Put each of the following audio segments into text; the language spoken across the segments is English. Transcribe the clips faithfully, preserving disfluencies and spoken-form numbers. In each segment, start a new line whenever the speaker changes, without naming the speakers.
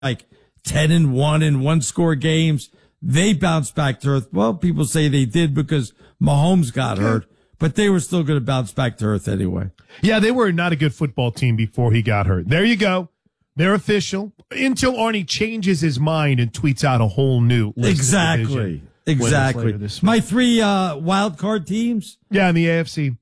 like ten and one in one score games. They bounced back to earth. Well, people say they did because Mahomes got okay. hurt, but they were still going to bounce back to earth anyway.
Yeah, they were not a good football team before he got hurt. There you go. They're official until Arnie changes his mind and tweets out a whole new list.
Exactly. Exactly. My three uh, wild card teams.
Yeah, in the A F C.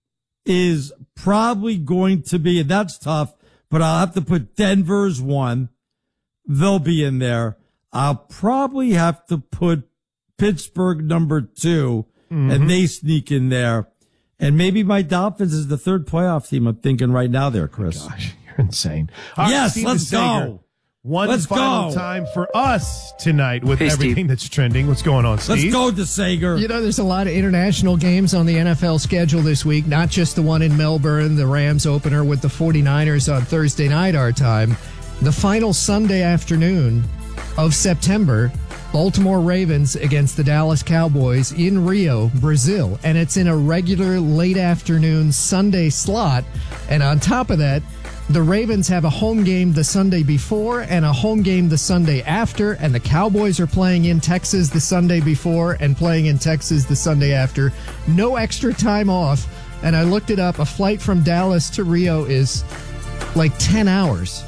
Is probably going to be, and that's tough, but I'll have to put Denver's one. They'll be in there. I'll probably have to put Pittsburgh number two, mm-hmm. and they sneak in there. And maybe my Dolphins is the third playoff team I'm thinking right now there, Chris.
Oh gosh, you're insane. All right,
yes,
Steven
let's
Sager,
go.
One
let's
final
go.
time for us tonight with
hey,
everything
Steve.
that's trending. What's going on, Steve?
Let's go to Sager.
You know, there's a lot of international games on the N F L schedule this week, not just the one in Melbourne, the Rams opener with the 49ers on Thursday night our time. The final Sunday afternoon of September, Baltimore Ravens against the Dallas Cowboys in Rio, Brazil. And it's in a regular late afternoon Sunday slot. And on top of that, the Ravens have a home game the Sunday before and a home game the Sunday after, and the Cowboys are playing in Texas the Sunday before and playing in Texas the Sunday after. No extra time off. And I looked it up. A flight from Dallas to Rio is like ten hours.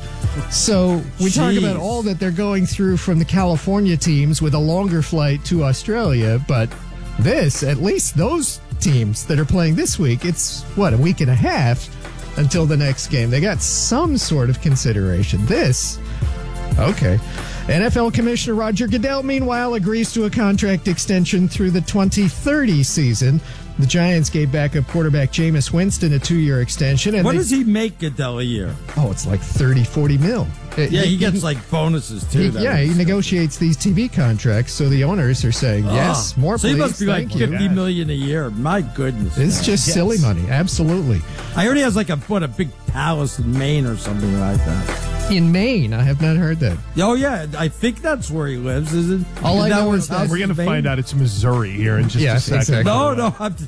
So we
Jeez.
talk about all that they're going through from the California teams with a longer flight to Australia, but this, at least those teams that are playing this week, it's, what, a week and a half until the next game. They got some sort of consideration. This, okay. N F L Commissioner Roger Goodell, meanwhile, agrees to a contract extension through the twenty thirty season. The Giants gave backup quarterback Jameis Winston a two-year extension. And
what
they,
does he make, Goodell, a year?
Oh, it's like thirty, forty mil.
Yeah, he, he gets he, like bonuses, too.
He, yeah, he negotiates these T V contracts, so the owners are saying, yes, oh, more
so
please.
So he must be like fifty
you.
million a year. My goodness.
It's
man.
just
yes.
silly money. Absolutely.
I heard he has like a, what, a big palace in Maine or something like that.
In Maine? I have not heard that.
Oh, yeah. I think that's where he lives, is it?
All
is
I
that
know is that
we're going to find out it's Missouri here in just
yes,
a second.
Exactly.
No, no. I'm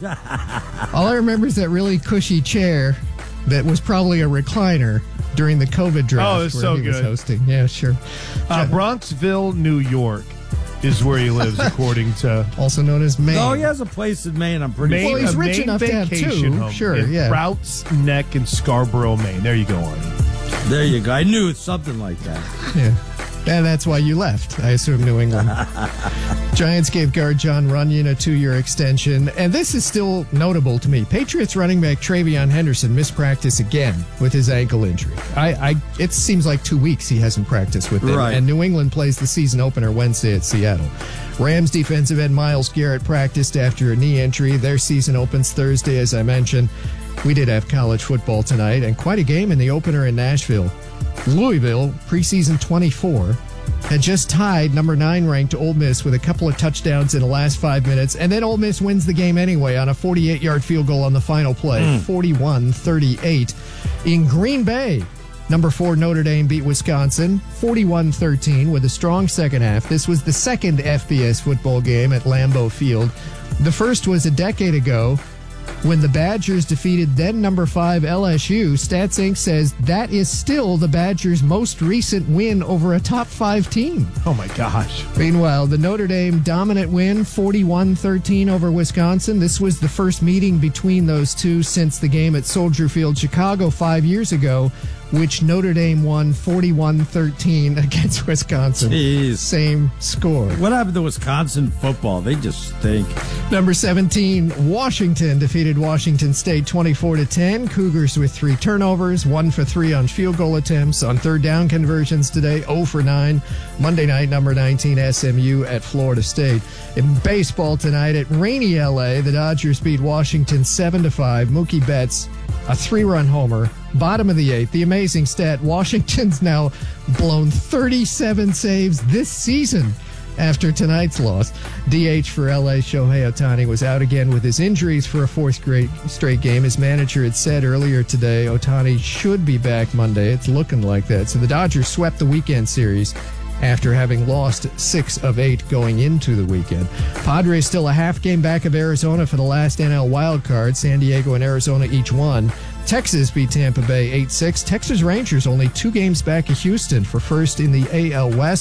All I remember is that really cushy chair that was probably a recliner during the COVID draft
oh, it's
where
so
he
good.
was hosting. Yeah, sure.
Uh, Bronxville, New York is where he lives, according to...
Also known as Maine.
No, he has a place in Maine, I'm pretty
Maine,
sure.
Well, he's
a
rich
Maine
enough to have two.
Home
Sure,
in
yeah.
Prouts Neck in Scarborough, Maine. There you go, Arnie.
There you go. I knew it's something like that.
Yeah. And that's why you left, I assume, New England. Giants gave guard John Runyon a two-year extension. And this is still notable to me. Patriots running back Travion Henderson missed practice again with his ankle injury. I, I It seems like two weeks he hasn't practiced with them.
Right.
And New England plays the season opener Wednesday at Seattle. Rams defensive end Myles Garrett practiced after a knee injury. Their season opens Thursday, as I mentioned. We did have college football tonight, and quite a game in the opener in Nashville. Louisville, preseason twenty-four, had just tied number nine ranked Ole Miss with a couple of touchdowns in the last five minutes, and then Ole Miss wins the game anyway on a forty-eight-yard field goal on the final play, mm. forty-one thirty-eight. In Green Bay, number four Notre Dame beat Wisconsin forty-one thirteen with a strong second half. This was the second F B S football game at Lambeau Field. The first was a decade ago when the Badgers defeated then number five L S U. StatsInc says that is still the Badgers' most recent win over a top five team.
Oh, my gosh.
Meanwhile, the Notre Dame dominant win, forty-one thirteen over Wisconsin. This was the first meeting between those two since the game at Soldier Field, Chicago, five years ago, which Notre Dame won forty-one thirteen against Wisconsin.
Jeez.
Same score.
What happened to Wisconsin football? They just stink.
Number seventeen, Washington defeated Washington State twenty-four to ten. Cougars with three turnovers, one for three on field goal attempts. On third down conversions today, zero for nine. Monday night, number nineteen, S M U at Florida State. In baseball tonight at rainy L A, the Dodgers beat Washington seven to five. Mookie Betts, a three-run homer. Bottom of the eighth. The amazing stat, Washington's now blown thirty-seven saves this season after tonight's loss. D H for L A, Shohei Ohtani, was out again with his injuries for a fourth straight game. His manager had said earlier today Ohtani should be back Monday. It's looking like that. So the Dodgers swept the weekend series after having lost six of eight going into the weekend. Padres still a half game back of Arizona for the last N L wild card. San Diego and Arizona each won. Texas beat Tampa Bay eight six. Texas Rangers only two games back of Houston for first in the A L West.